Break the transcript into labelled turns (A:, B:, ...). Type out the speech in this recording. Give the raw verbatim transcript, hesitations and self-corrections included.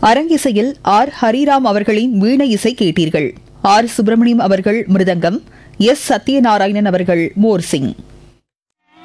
A: அரங்கிசையில் R Hariram அவர்களின் வீணை இசை கேட்டீர்கள். ஆர் சுப்பிரமணியம் அவர்கள் மிருதங்கம், எஸ் சத்யநாராயணன் அவர்கள் மோர்சிங்.